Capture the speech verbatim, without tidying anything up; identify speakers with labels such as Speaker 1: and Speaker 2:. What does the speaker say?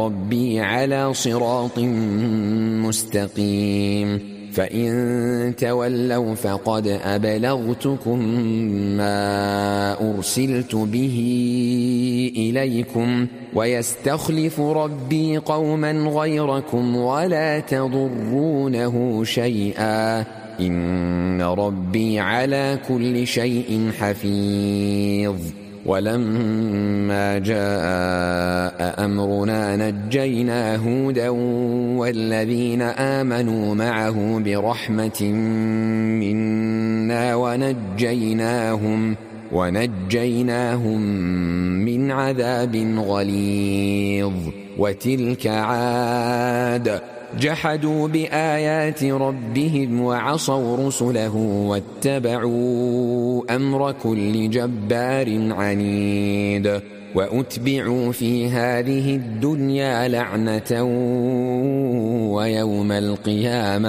Speaker 1: ربي على صراط مستقيم فإن تولوا فقد أبلغتكم ما أرسلت به إليكم ويستخلف ربي قوما غيركم ولا تضرونه شيئا إن ربي على كل شيء حفيظ ولما جاء أمرنا نجينا هودا والذين آمنوا معه برحمة منا ونجيناهم ونجيناهم من عذاب غليظ وتلك عاد جحدوا بآيات ربهم وعصوا رسله واتبعوا أمر كل جبار عنيد وأتبعوا في هذه الدنيا لعنة ويوم القيامة